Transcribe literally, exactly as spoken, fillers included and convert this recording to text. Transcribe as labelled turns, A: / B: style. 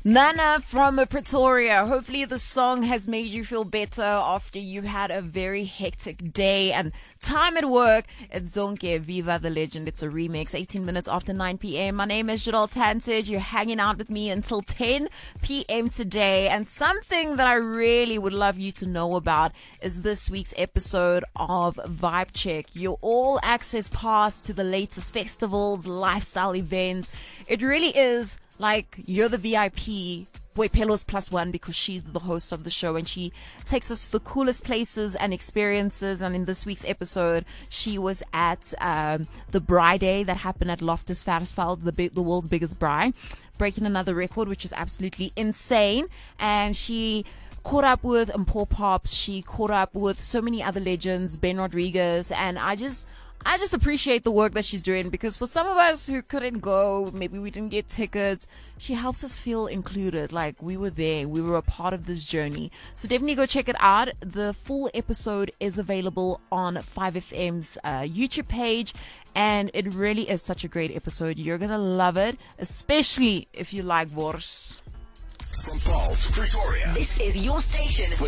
A: Nana from Pretoria. Hopefully the song has made you feel better after you've had a very hectic day and time at work. It's Zonke, Viva the Legend. It's a remix, eighteen minutes after nine p.m. My name is Jadal Tantage. You're hanging out with me until ten p.m. today. And something that I really would love you to know about is this week's episode of Vibe Check. Your all access pass to the latest festivals, lifestyle events. It really is like you're the V I P. Boypelo's plus one because she's the host of the show and she takes us to the coolest places and experiences. And in this week's episode, she was at um, the Braai Day that happened at Loftus Versfeld, the big, the world's biggest braai, breaking another record, which is absolutely insane. And she caught up with Mpho Pops. She caught up with so many other legends, Ben Rodriguez, and I just. I just appreciate the work that she's doing because for some of us who couldn't go, maybe we didn't get tickets, she helps us feel included, like we were there, we were a part of this journey. So definitely go check it out. The full episode is available on five F M's uh, YouTube page, and it really is such a great episode. You're going to love it, especially if you like Wors.
B: From Paul to Pretoria.
C: This is your station.